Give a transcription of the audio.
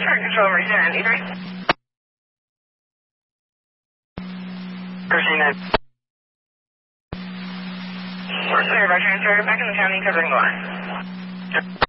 Current control, emergency 93. Emergency 9. We're clear by transfer back in the county covering the line.